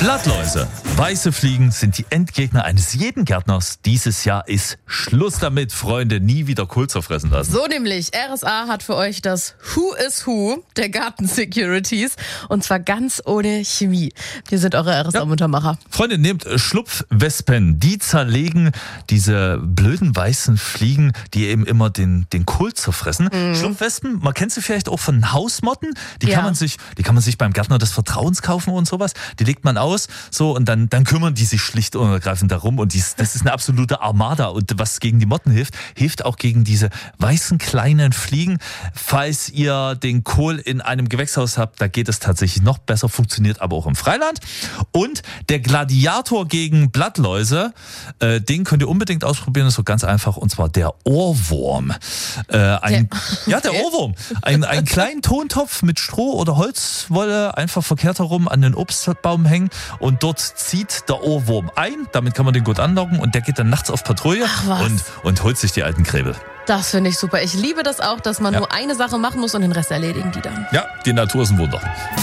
Blattläuse, weiße Fliegen sind die Endgegner eines jeden Gärtners. Dieses Jahr ist Schluss damit, Freunde, nie wieder Kohl zerfressen lassen. So nämlich, RSA hat für euch das Who is Who der Garten-Securities und zwar ganz ohne Chemie. Wir sind eure RSA-Muttermacher. Freunde, nehmt Schlupfwespen, die zerlegen diese blöden weißen Fliegen, die eben immer den Kohl zerfressen. Schlupfwespen, man kennt sie vielleicht auch von Hausmotten, die kann man sich beim Gärtner des Vertrauens kaufen und sowas. Die legt man aus, so, und dann kümmern die sich schlicht und ergreifend darum und das ist eine absolute Armada und was gegen die Motten hilft auch gegen diese weißen kleinen Fliegen. Falls ihr den Kohl in einem Gewächshaus habt, da geht es tatsächlich noch besser, funktioniert aber auch im Freiland. Und der Gladiator gegen Blattläuse, den könnt ihr unbedingt ausprobieren, das ist so ganz einfach, und zwar der Ohrwurm. Der Ohrwurm. Einen kleinen Tontopf mit Stroh oder Holzwolle einfach verkehrt herum an den Obstbaum hängen und dort zieht der Ohrwurm ein. Damit kann man den gut anlocken und der geht dann nachts auf Patrouille und holt sich die alten Krebel. Das finde ich super. Ich liebe das auch, dass man nur eine Sache machen muss und den Rest erledigen die dann. Ja, die Natur ist ein Wunder.